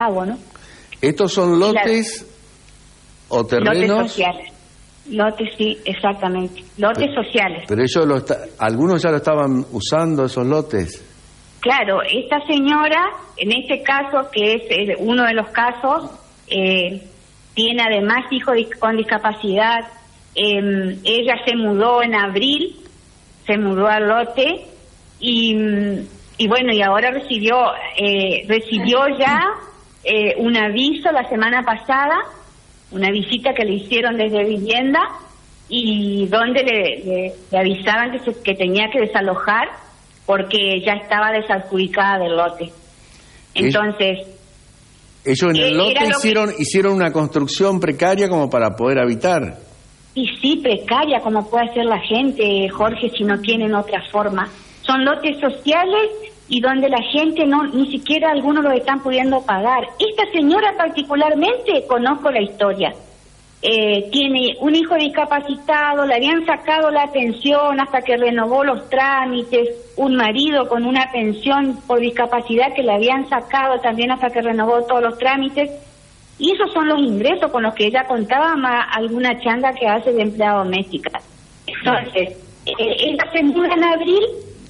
¿no? ¿Estos son lotes o terrenos? Lotes sociales. Lotes, sí, exactamente. Lotes sociales. Pero ellos algunos ya lo estaban usando, esos lotes. Claro, esta señora, en este caso, que es uno de los casos, tiene además hijos con discapacidad. Ella se mudó en abril, se mudó al lote y bueno, y ahora recibió ya un aviso la semana pasada, una visita que le hicieron desde vivienda y donde le avisaban que tenía que desalojar porque ya estaba desadjudicada del lote. Entonces, ellos en el lote hicieron una construcción precaria como para poder habitar. Y sí, precaria, como puede hacer la gente, Jorge, si no tienen otra forma. Son lotes sociales y donde la gente ni siquiera algunos lo están pudiendo pagar. Esta señora particularmente, conozco la historia. Tiene un hijo discapacitado, le habían sacado la pensión hasta que renovó los trámites, un marido con una pensión por discapacidad que le habían sacado también hasta que renovó todos los trámites, y esos son los ingresos con los que ella contaba, más alguna changa que hace de empleada doméstica. Entonces, ella se muda en abril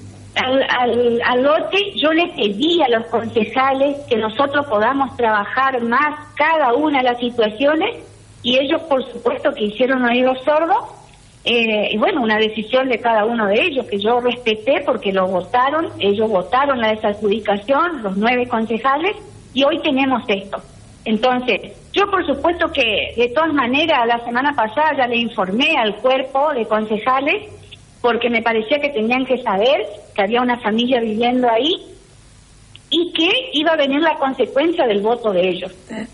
al lote. Yo le pedí a los concejales que nosotros podamos trabajar más cada una de las situaciones, y ellos por supuesto que hicieron oídos sordos, y bueno, una decisión de cada uno de ellos que yo respeté porque lo votaron, ellos votaron la desadjudicación, los 9 concejales, y hoy tenemos esto. Entonces, yo por supuesto que de todas maneras la semana pasada ya le informé al cuerpo de concejales porque me parecía que tenían que saber que había una familia viviendo ahí y que iba a venir la consecuencia del voto de ellos.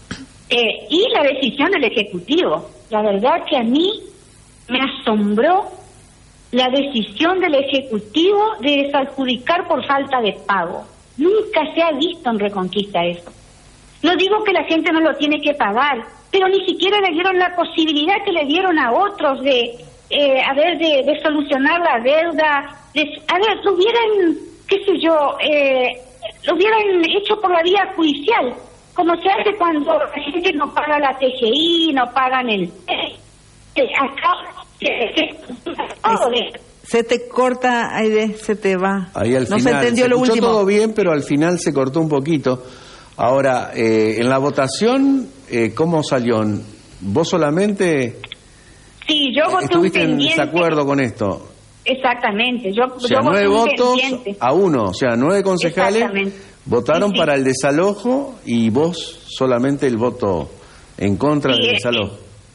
Y la decisión del Ejecutivo. La verdad que a mí me asombró la decisión del Ejecutivo de desadjudicar por falta de pago. Nunca se ha visto en Reconquista eso. No digo que la gente no lo tiene que pagar, pero ni siquiera le dieron la posibilidad que le dieron a otros de solucionar la deuda. Lo hubieran, qué sé yo, lo hubieran hecho por la vía judicial, como se hace cuando la gente no paga la TGI, no pagan el... Se te corta, Aide, se te va. Ahí al no final, se entendió lo último. Todo bien, pero al final se cortó un poquito. Ahora, en la votación, ¿cómo salió? ¿Vos solamente yo voté estuviste un en desacuerdo con esto? Exactamente. Yo 9 votos a 1, o sea, 9 concejales votaron para el desalojo y vos solamente el voto en contra del desalojo.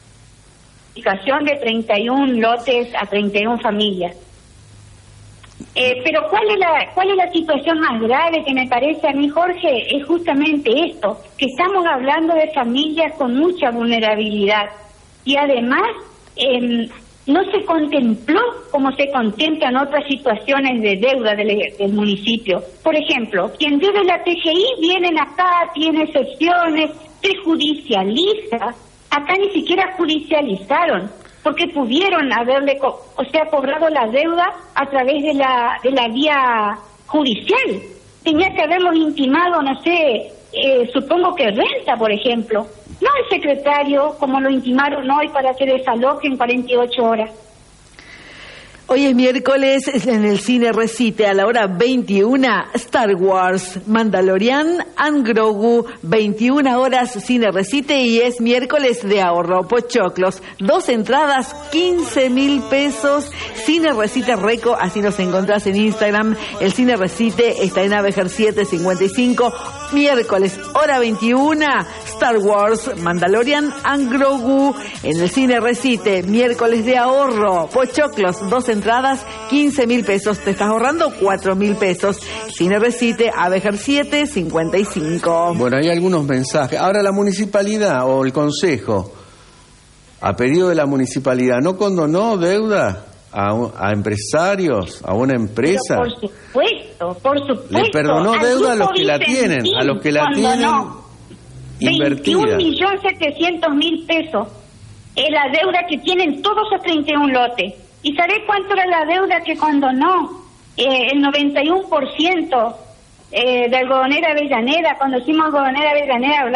De 31 lotes a 31 familias. Pero ¿cuál es la situación más grave que me parece a mí, Jorge? Es justamente esto, que estamos hablando de familias con mucha vulnerabilidad y además no se contempló como se contemplan otras situaciones de deuda del municipio. Por ejemplo, quien debe la TGI vienen acá, tiene excepciones, se judicializa. Acá ni siquiera judicializaron, porque pudieron haberle cobrado la deuda a través de la vía judicial. Tenía que haberlos intimado, no sé, supongo que renta, por ejemplo. No el secretario, como lo intimaron hoy para que desaloje en 48 horas. Hoy es miércoles en el Cine Recite a la hora 21, Star Wars, Mandalorian and Grogu, 21 horas Cine Recite, y es miércoles de ahorro, pochoclos, 2 entradas, 15.000 pesos, Cine Recite Reco, así nos encontrás en Instagram. El Cine Recite está en Avejer 755, miércoles, hora 21, Star Wars, Mandalorian and Grogu, en el Cine Recite, miércoles de ahorro, pochoclos, 2 entradas, 15.000 pesos. Te estás ahorrando 4.000 pesos. Cine Recite, Avejer 755. Bueno, hay algunos mensajes. Ahora la municipalidad o el consejo, a pedido de la municipalidad, ¿no condonó deuda a empresarios, a una empresa? Pero por supuesto. Le perdonó deuda a los que la tienen, invertida. 21.700.000 pesos. Es la deuda que tienen todos esos 31 lotes. ¿Y sabés cuánto era la deuda que condonó? El 91% de Algodonera Avellaneda. Cuando hicimos Algodonera Avellaneda